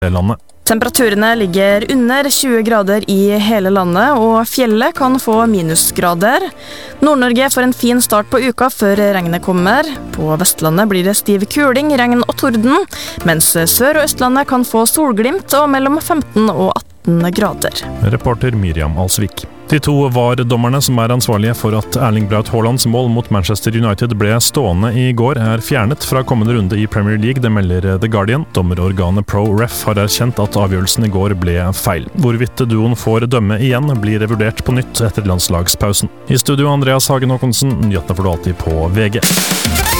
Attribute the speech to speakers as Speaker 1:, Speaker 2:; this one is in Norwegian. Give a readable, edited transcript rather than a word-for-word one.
Speaker 1: landet.
Speaker 2: Temperaturene ligger under 20 grader i hele landet, og fjellet kan få minusgrader. Nord-Norge får en fin start på uka før regnet kommer. På Vestlandet blir det stiv kuling, regn og torden, mens Sør- og Østlandet kan få solglimt og mellom 15 og 18 grader.
Speaker 1: Reporter Miriam Alsvik. De to VAR-dommerne som ansvarlige for at Erling Braut Haalands mål mot Manchester United ble stående i går, fjernet fra kommende runde i Premier League, det melder The Guardian. Dommerorganet ProRef har erkjent at avgjørelsen i går ble feil. Hvorvidt duoen får dømme igjen, blir vurdert på nytt etter landslagspausen. I studio Andreas Hagen Håkonsen, nyhetene får du alltid på VG.